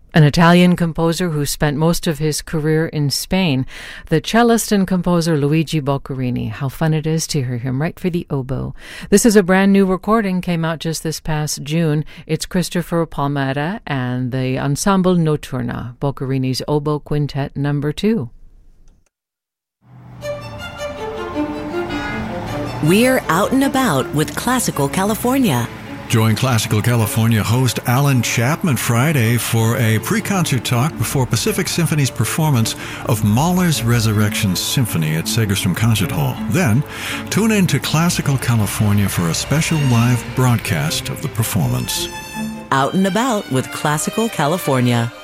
An Italian composer who spent most of his career in Spain, the cellist and composer Luigi Boccherini. How fun it is to hear him write for the oboe. This is a brand new recording, came out just this past June. It's Christopher Palmera and the Ensemble Notturna, Boccherini's Oboe Quintet No. 2. We're out and about with Classical California. Join Classical California host Alan Chapman Friday for a pre-concert talk before Pacific Symphony's performance of Mahler's Resurrection Symphony at Segerstrom Concert Hall. Then, tune in to Classical California for a special live broadcast of the performance. Out and about with Classical California.